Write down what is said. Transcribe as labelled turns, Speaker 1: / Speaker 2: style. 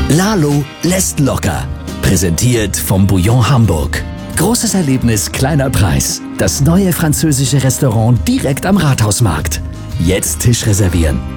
Speaker 1: Lalo lässt locker. Präsentiert vom Bouillon Hamburg. Großes Erlebnis, kleiner Preis. Das neue französische Restaurant direkt am Rathausmarkt. Jetzt Tisch reservieren.